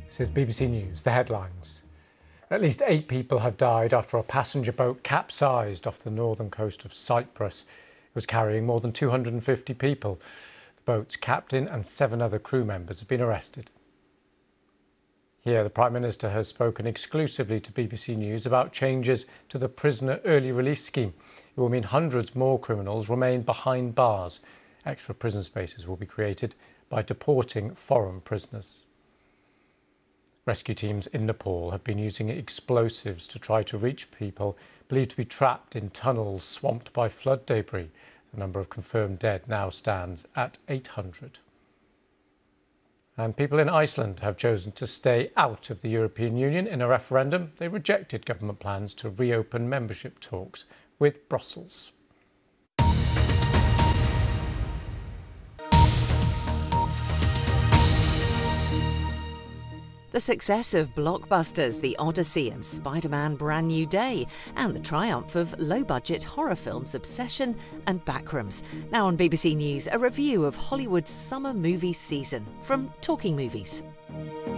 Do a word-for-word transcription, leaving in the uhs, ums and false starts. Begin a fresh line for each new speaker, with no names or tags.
This is B B C News, the headlines. At least eight people have died after a passenger boat capsized off the northern coast of Cyprus. It was carrying more than two hundred fifty people. The boat's captain and seven other crew members have been arrested. Here, the Prime Minister has spoken exclusively to B B C News about changes to the prisoner early release scheme. It will mean hundreds more criminals remain behind bars. Extra prison spaces will be created by deporting foreign prisoners. Rescue teams in Nepal have been using explosives to try to reach people believed to be trapped in tunnels swamped by flood debris. The number of confirmed dead now stands at eight hundred. And people in Iceland have chosen to stay out of the European Union in a referendum. They rejected government plans to reopen membership talks with Brussels.
The success of blockbusters The Odyssey and Spider-Man Brand New Day, and the triumph of low-budget horror films Obsession and Backrooms. Now on B B C News, a review of Hollywood's summer movie season from Talking Movies.